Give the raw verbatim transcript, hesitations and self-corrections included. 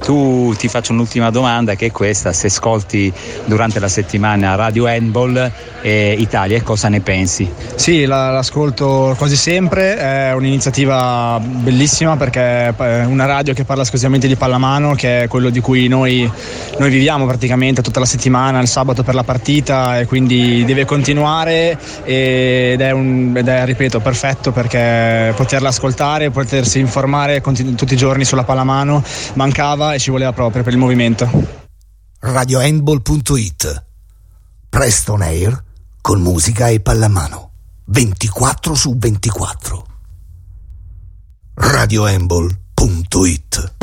Tu ti faccio un'ultima domanda, che è questa: se ascolti durante la settimana Radio Handball eh, Italia, cosa ne pensi? Sì, la, l'ascolto quasi sempre, è un'iniziativa bellissima perché è una radio che parla esclusivamente di pallamano, che è quello di cui noi, noi viviamo praticamente tutta la settimana, il sabato per la partita, e quindi deve continuare ed è, un, ed è ripeto, perfetto, perché poterla ascoltare, potersi informare continu- tutti i giorni sulla pallamano mancava e ci voleva proprio per il movimento. radio handball punto it, presto on air con musica e pallamano ventiquattro su ventiquattro. radio handball punto it